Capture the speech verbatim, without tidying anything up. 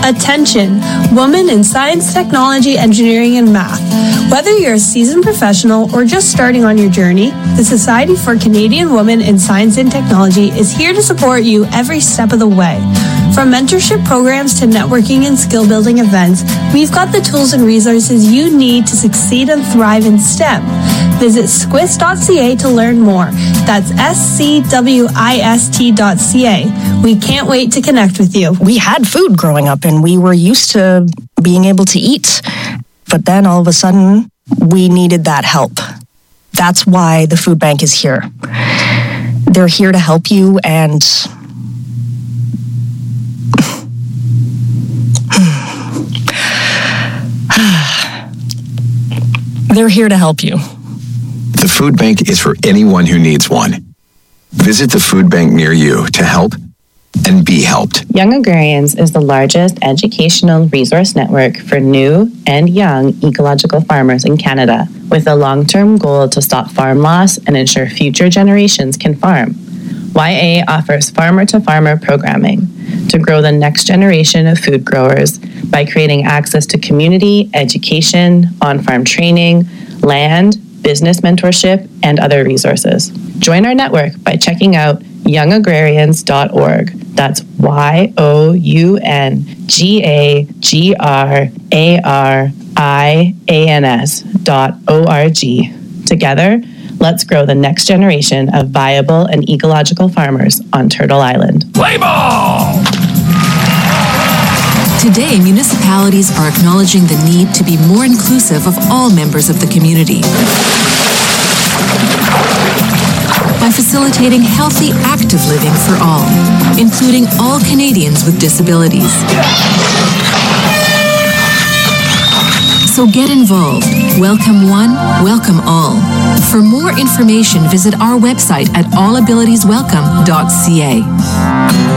Attention, women in science, technology, engineering, and math. Whether you're a seasoned professional or just starting on your journey, the Society for Canadian Women in Science and Technology is here to support you every step of the way. From mentorship programs to networking and skill building events, we've got the tools and resources you need to succeed and thrive in STEM. Visit squist dot c a to learn more. That's S C W I S T dot C A. We can't wait to connect with you. We had food growing up and we were used to being able to eat. But then all of a sudden, we needed that help. That's why the food bank is here. They're here to help you and they're here to help you. The food bank is for anyone who needs one. Visit the food bank near you to help and be helped. Young Agrarians is the largest educational resource network for new and young ecological farmers in Canada, with a long-term goal to stop farm loss and ensure future generations can farm. Y A offers farmer-to-farmer programming to grow the next generation of food growers by creating access to community, education, on-farm training, land, business mentorship, and other resources. Join our network by checking out young agrarians dot org. That's Y O U N G A G R A R I A N S dot O R G. Together, let's grow the next generation of viable and ecological farmers on Turtle Island. Play ball! Today, municipalities are acknowledging the need to be more inclusive of all members of the community by facilitating healthy, active living for all, including all Canadians with disabilities. So get involved. Welcome one, welcome all. For more information, visit our website at all abilities welcome dot c a.